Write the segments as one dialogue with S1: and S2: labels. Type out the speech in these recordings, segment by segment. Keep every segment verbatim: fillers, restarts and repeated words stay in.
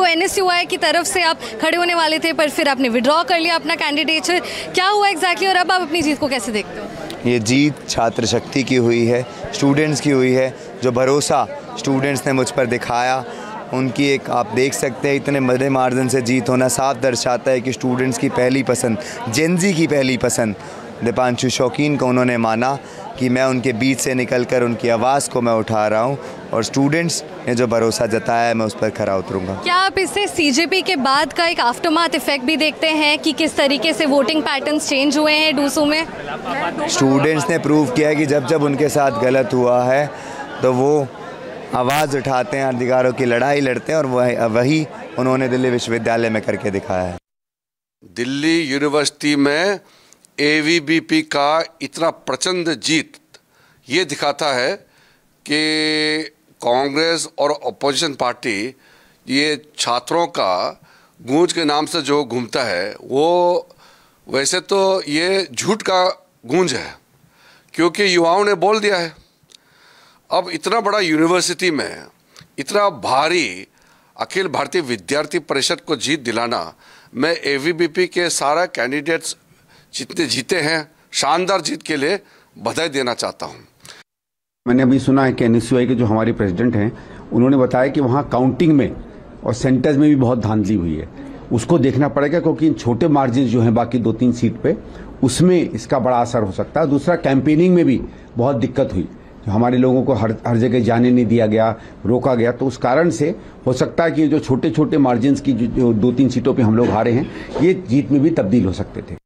S1: N S U आई की तरफ से आप खड़े होने वाले थे, पर फिर आपने विड्रॉ कर लिया अपना कैंडिडेचर, क्या हुआ एग्जैक्टली और अब आप अपनी जीत को कैसे देखते हो?
S2: ये जीत छात्र शक्ति की हुई है, स्टूडेंट्स की हुई है। जो भरोसा स्टूडेंट्स ने मुझ पर दिखाया, उनकी एक आप देख सकते हैं इतने बड़े मार्जिन से जीत होना साफ दर्शाता है कि स्टूडेंट्स की पहली पसंद, जेनजी की पहली पसंद दीपांशु शौकीन को उन्होंने माना कि मैं उनके बीच से निकलकर उनकी आवाज़ को मैं उठा रहा हूं, और स्टूडेंट्स ने जो भरोसा जताया है मैं उस पर खरा उतरूंगा।
S1: क्या आप इससे सी जे पी के बाद का एक आफ्टरमाथ इफेक्ट भी देखते हैं कि किस तरीके से वोटिंग पैटर्न्स चेंज हुए हैं डूसू में?
S2: स्टूडेंट्स ने प्रूव किया कि जब जब उनके साथ गलत हुआ है तो वो आवाज़ उठाते हैं, अधिकारों की लड़ाई लड़ते हैं, और वही वही उन्होंने दिल्ली विश्वविद्यालय में करके दिखाया है।
S3: दिल्ली यूनिवर्सिटी में ए वी बी पी का इतना प्रचंड जीत ये दिखाता है कि कांग्रेस और अपोजिशन पार्टी ये छात्रों का गूंज के नाम से जो घूमता है वो वैसे तो ये झूठ का गूंज है, क्योंकि युवाओं ने बोल दिया है। अब इतना बड़ा यूनिवर्सिटी में इतना भारी अखिल भारतीय विद्यार्थी परिषद को जीत दिलाना, मैं ए वी बी पी के सारा कैंडिडेट्स जितने जीते हैं शानदार जीत के लिए बधाई देना चाहता हूं।
S4: मैंने अभी सुना है कि एन एस यू आई के जो हमारे प्रेसिडेंट हैं उन्होंने बताया कि वहाँ काउंटिंग में और सेंटर्स में भी बहुत धांधली हुई है। उसको देखना पड़ेगा, क्योंकि इन छोटे मार्जिन जो हैं बाकी दो तीन सीट पे, उसमें इसका बड़ा असर हो सकता है। दूसरा, कैंपेनिंग में भी बहुत दिक्कत हुई, जो हमारे लोगों को हर हर जगह जाने नहीं दिया गया, रोका गया, तो उस कारण से हो सकता है कि जो छोटे छोटे मार्जिन की जो, जो दो तीन सीटों पे हम लोग हारे हैं, ये जीत में भी तब्दील हो सकते थे।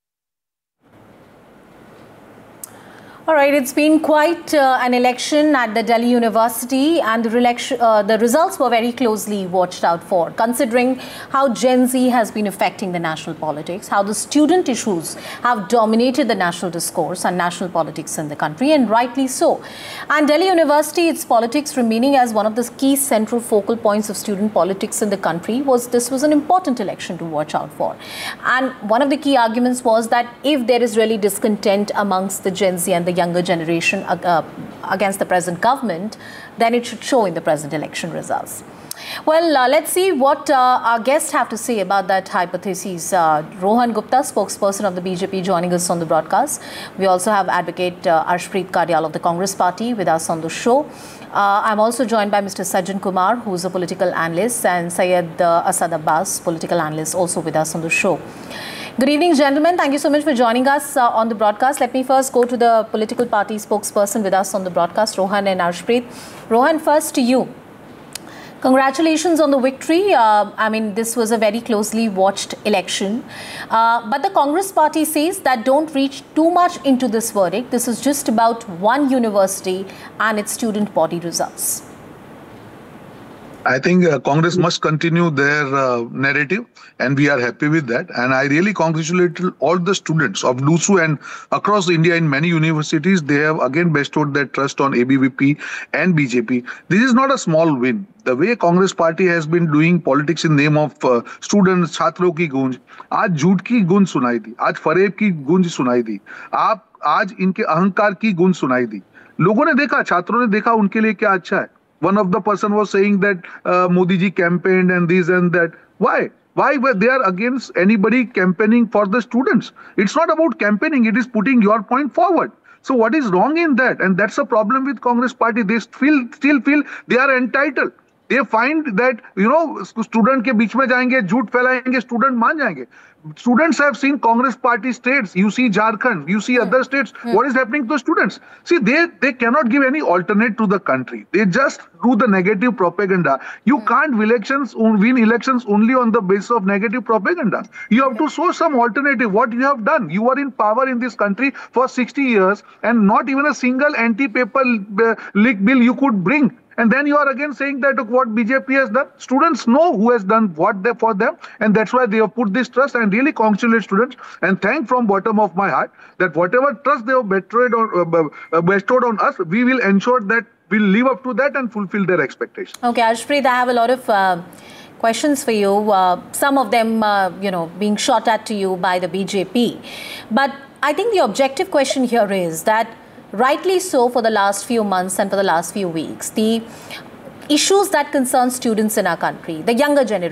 S5: All right, it's been quite uh, an election at the Delhi University, and the, election, uh, the results were very closely watched out for, considering how Gen Z has been affecting the national politics, how the student issues have dominated the national discourse and national politics in the country, and rightly so. And Delhi University, its politics remaining as one of the key central focal points of student politics in the country, was this was an important election to watch out for. And one of the key arguments was that if there is really discontent amongst the Gen Z and the younger generation uh, against the present government, then it should show in the present election results. Well, uh, let's see what uh, our guests have to say about that hypothesis. Uh, Rohan Gupta, spokesperson of the B J P, joining us on the broadcast. We also have Advocate uh, Arshpreet Kadyal of the Congress Party with us on the show. Uh, I'm also joined by Mister Sajjan Kumar, who's a political analyst, and Syed uh, Asad Abbas, political analyst, also with us on the show. Good evening, gentlemen. Thank you so much for joining us uh, on the broadcast. Let me first go to the political party spokesperson with us on the broadcast, Rohan and Arshpreet. Rohan, first to you. Congratulations on the victory. Uh, I mean, this was a very closely watched election. Uh, but the Congress party says that don't reach too much into this verdict. This is just about one university and its student body results.
S6: I think uh, Congress must continue their uh, narrative, and we are happy with that. And I really congratulate all the students of DUSU and across India in many universities. They have again bestowed their trust on A B V P and B J P. This is not a small win. The way Congress party has been doing politics in name of uh, students, छात्रों की गूंज, आज झूठ की गूंज सुनाई दी, आज फरेब की गूंज सुनाई दी, आप आज इनके अहंकार की गूंज सुनाई दी। लोगों ने देखा, छात्रों ने देखा उनके लिए क्या अच्छा है। One of the person was saying that uh, Modi ji campaigned and this and that. Why? Why were they are against anybody campaigning for the students? It's not about campaigning. It is putting your point forward. So what is wrong in that? And that's a problem with Congress party. They feel, still feel they are entitled. They find that, you know, student के बीच में जाएंगे, झूठ फैलाएंगे, student मान जाएंगे. Students have seen Congress party states. You see Jharkhand, you see other states. Hmm. What is happening to the students? See, they, they cannot give any alternate to the country. They just do the negative propaganda. You hmm. can't win elections, win elections only on the basis of negative propaganda. You have to show some alternative. What you have done? You are in power in this country for sixty years and not even a single anti-paper leak bill you could bring. And then you are again saying that what B J P has done. Students know who has done what they for them, and that's why they have put this trust. And really congratulate students and thank from bottom of my heart that whatever trust they have bestowed on, uh, bestowed on us, we will ensure that we'll live up to that and fulfill their expectations.
S5: Okay, Arshpreet, I have a lot of uh, questions for you. Uh, some of them, uh, you know, being shot at to you by the B J P. But I think the objective question here is that, rightly so, for the last few months and for the last few weeks, the issues that concern students in our country, the younger generation,